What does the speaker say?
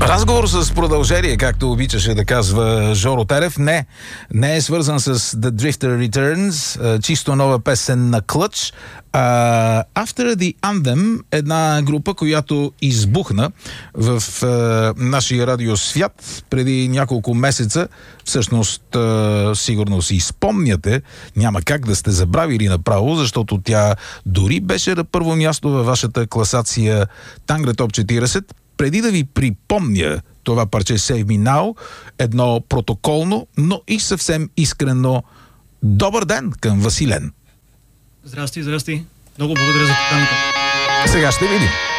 Разговор с продължение, както обичаше да казва Жоро Телев. Не е свързан с The Drifter Returns, чисто нова песен на Clutch. After the Anthem, една група, която избухна в нашия радиосвят преди няколко месеца. Всъщност, сигурно си спомняте, няма как да сте забравили направо, защото тя дори беше на първо място във вашата класация Tangre Top 40. Преди да ви припомня това парче Save Me Now, едно протоколно, но и съвсем искрено добър ден към Василен. Здрасти. Много благодаря за поканата. Сега ще видим.